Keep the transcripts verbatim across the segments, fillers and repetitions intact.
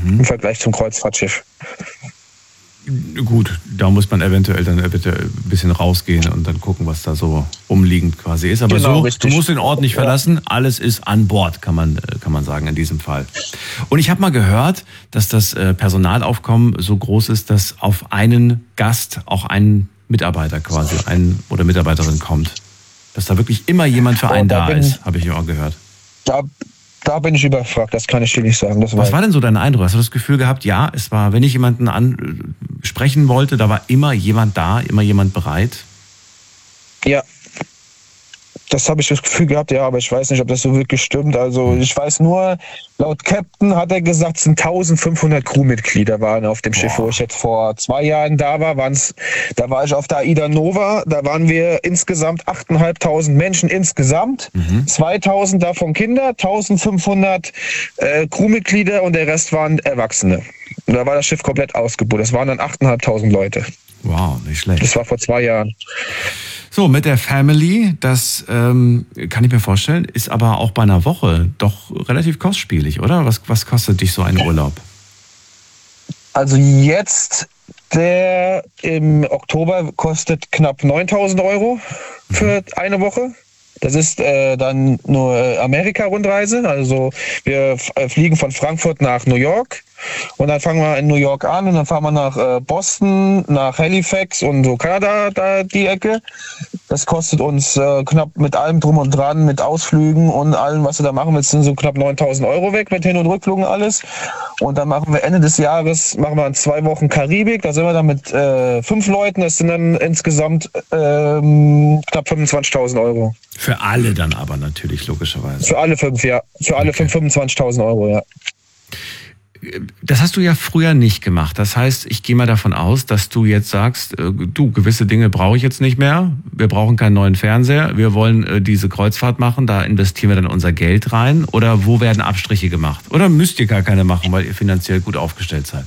mhm. im Vergleich zum Kreuzfahrtschiff. Gut, da muss man eventuell dann bitte ein bisschen rausgehen und dann gucken, was da so umliegend quasi ist. Aber genau, so, richtig. Du musst den Ort nicht verlassen, alles ist an Bord, kann man, kann man sagen in diesem Fall. Und ich habe mal gehört, dass das Personalaufkommen so groß ist, dass auf einen Gast auch ein Mitarbeiter quasi, ein oder Mitarbeiterin kommt. Dass da wirklich immer jemand für einen oh, da, da ist, habe ich ja auch gehört. Da Da bin ich überfragt, das kann ich dir nicht sagen. Das Was war denn so dein Eindruck? Hast du das Gefühl gehabt, ja, es war, wenn ich jemanden ansprechen wollte, da war immer jemand da, immer jemand bereit? Ja, das habe ich das Gefühl gehabt, ja, aber ich weiß nicht, ob das so wirklich stimmt. Also ich weiß nur, laut Captain hat er gesagt, es sind eintausendfünfhundert Crewmitglieder waren auf dem Schiff, Boah. wo ich jetzt vor zwei Jahren da war. Waren's, da war ich auf der Aida Nova, da waren wir insgesamt achttausendfünfhundert Menschen insgesamt. Mhm. zweitausend davon Kinder, eintausendfünfhundert äh, Crewmitglieder und der Rest waren Erwachsene. Und da war das Schiff komplett ausgebucht. Das waren dann achttausendfünfhundert Leute. Wow, nicht schlecht. Das war vor zwei Jahren. So, mit der Family, das ähm, kann ich mir vorstellen, ist aber auch bei einer Woche doch relativ kostspielig, oder? Was, was kostet dich so ein Urlaub? Also jetzt, der im Oktober kostet knapp neuntausend Euro für eine Woche. Das ist äh, dann nur Amerika-Rundreise. Also wir f- fliegen von Frankfurt nach New York und dann fangen wir in New York an und dann fahren wir nach äh, Boston, nach Halifax und so Kanada, da die Ecke. Das kostet uns äh, knapp mit allem drum und dran, mit Ausflügen und allem, was wir da machen willst, sind so knapp neuntausend Euro weg mit Hin- und Rückflug und alles. Und dann machen wir Ende des Jahres, machen wir in zwei Wochen Karibik, da sind wir dann mit äh, fünf Leuten, das sind dann insgesamt ähm, knapp fünfundzwanzigtausend Euro. Für alle dann aber natürlich, logischerweise. Für alle fünf, ja. Für alle fünf fünfundzwanzigtausend Euro, ja. Das hast du ja früher nicht gemacht. Das heißt, ich gehe mal davon aus, dass du jetzt sagst, äh, du, gewisse Dinge brauche ich jetzt nicht mehr. Wir brauchen keinen neuen Fernseher. Wir wollen äh, diese Kreuzfahrt machen. Da investieren wir dann unser Geld rein. Oder wo werden Abstriche gemacht? Oder müsst ihr gar keine machen, weil ihr finanziell gut aufgestellt seid?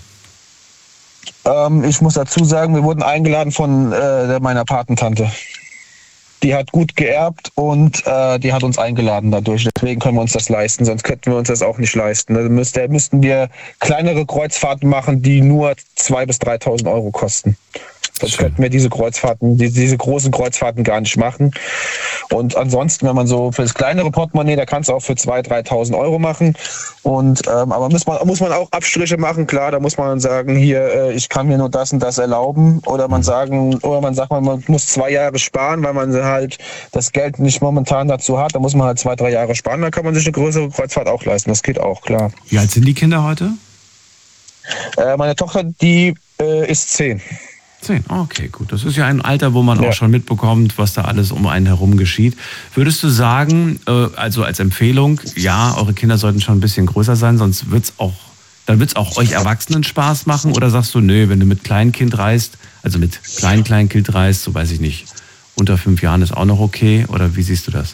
Ähm, ich muss dazu sagen, wir wurden eingeladen von äh, meiner Patentante. Die hat gut geerbt und äh, die hat uns eingeladen dadurch. Deswegen können wir uns das leisten, sonst könnten wir uns das auch nicht leisten. Da müssten, müssten wir kleinere Kreuzfahrten machen, die nur zweitausend bis dreitausend Euro kosten. Sonst könnten wir diese Kreuzfahrten, die, diese großen Kreuzfahrten gar nicht machen. Und ansonsten, wenn man so für das kleinere Portemonnaie, da kannst du auch für zweitausend, dreitausend Euro machen. Und ähm, aber muss man muss man auch Abstriche machen, klar. Da muss man dann sagen, hier, äh, ich kann mir nur das und das erlauben. Oder man sagen, oder man sagt, man muss zwei Jahre sparen, weil man halt das Geld nicht momentan dazu hat. Da muss man halt zwei, drei Jahre sparen. Dann kann man sich eine größere Kreuzfahrt auch leisten. Das geht auch, klar. Wie alt sind die Kinder heute? Äh, meine Tochter, die äh, ist zehn. zehn, okay, gut. Das ist ja ein Alter, wo man ja. auch schon mitbekommt, was da alles um einen herum geschieht. Würdest du sagen, also als Empfehlung, ja, eure Kinder sollten schon ein bisschen größer sein, sonst wird's auch, dann wird's auch euch Erwachsenen Spaß machen? Oder sagst du, nö, wenn du mit Kleinkind reist, also mit Klein-Kleinkind reist, so weiß ich nicht, unter fünf Jahren ist auch noch okay? Oder wie siehst du das?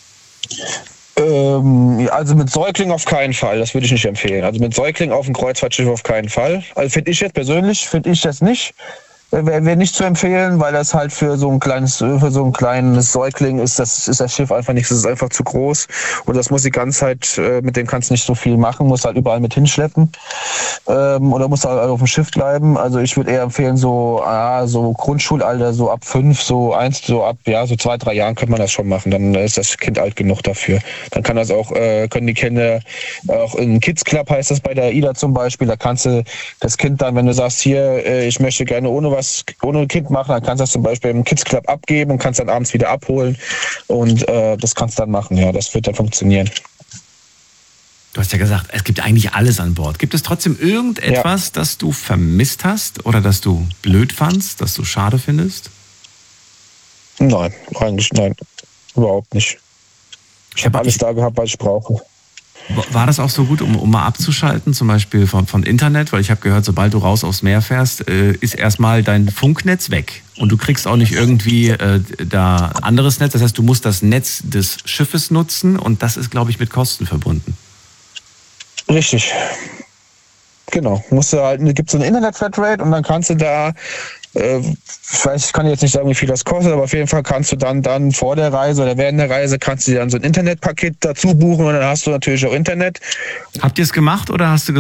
Ähm, also mit Säugling auf keinen Fall, das würde ich nicht empfehlen. Also mit Säugling auf dem Kreuzfahrtschiff auf keinen Fall. Also finde ich jetzt persönlich, finde ich das nicht. Wäre wär nicht zu empfehlen, weil das halt für so ein kleines, für so ein kleines Säugling ist, das ist das Schiff einfach nichts, das ist einfach zu groß. Und das muss die ganze Zeit, mit dem kannst du nicht so viel machen, musst halt überall mit hinschleppen. Ähm, oder musst halt auf dem Schiff bleiben. Also ich würde eher empfehlen, so, ah, so Grundschulalter, so ab fünf, so eins, so ab, ja, so zwei, drei Jahren könnte man das schon machen. Dann ist das Kind alt genug dafür. Dann kann das auch, äh, können die Kinder auch in Kids Club heißt das bei der AIDA zum Beispiel, da kannst du das Kind dann, wenn du sagst, hier, äh, ich möchte gerne ohne was ohne Kind machen, dann kannst du das zum Beispiel im Kids Club abgeben und kannst dann abends wieder abholen und äh, das kannst du dann machen, ja, das wird dann funktionieren. Du hast ja gesagt, es gibt eigentlich alles an Bord. Gibt es trotzdem irgendetwas, ja. das du vermisst hast oder das du blöd fandst, das du schade findest? Nein, eigentlich nein, überhaupt nicht. Ich habe alles da gehabt, was ich brauche. War das auch so gut, um, um mal abzuschalten, zum Beispiel von, von Internet? Weil ich habe gehört, sobald du raus aufs Meer fährst, äh, ist erstmal dein Funknetz weg. Und du kriegst auch nicht irgendwie äh, da anderes Netz. Das heißt, du musst das Netz des Schiffes nutzen und das ist, glaube ich, mit Kosten verbunden. Richtig. Genau. Musst du halt, gibt so eine Internet-Flatrate und dann kannst du da, äh, ich weiß, ich kann jetzt nicht sagen, wie viel das kostet, aber auf jeden Fall kannst du dann, dann vor der Reise oder während der Reise kannst du dir dann so ein Internetpaket dazu buchen und dann hast du natürlich auch Internet. Habt ihr es gemacht oder hast du